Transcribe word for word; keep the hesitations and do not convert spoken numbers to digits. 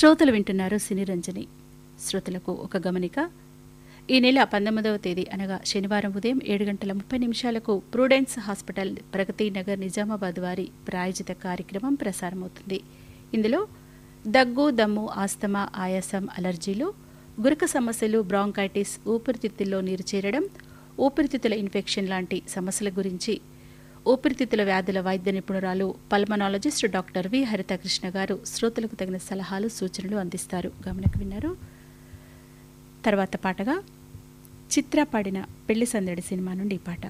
శ్రోతలు వింటున్నారు సినిరంజని. శ్రోతలకు ఒక గమనిక. ఈ నెల పంతొమ్మిదవ తేదీ అనగా శనివారం ఉదయం ఏడు గంటల ముప్పై నిమిషాలకు ప్రూడెన్స్ హాస్పిటల్ ప్రగతి నగర్ నిజామాబాద్ వారి ప్రాయోజిత కార్యక్రమం ప్రసారమవుతుంది. ఇందులో దగ్గు, దమ్ము, ఆస్తమా, ఆయాసం, అలర్జీలు, గురక సమస్యలు, బ్రాంకైటిస్, ఊపిరితిత్తుల్లో నీరు చేరడం, ఊపిరితిత్తుల ఇన్ఫెక్షన్ లాంటి సమస్యల గురించి ఊపిరితిత్తుల వ్యాధుల వైద్య నిపుణురాలు పల్మనాలజిస్ట్ డాక్టర్ వి హరితకృష్ణ గారు శ్రోతలకు తగిన సలహాలు, సూచనలు అందిస్తారు. గమనకు విన్నారు. తర్వాత పాటగా చిత్ర పాడిన పెళ్లి సందడి సినిమా నుండి ఈ పాట.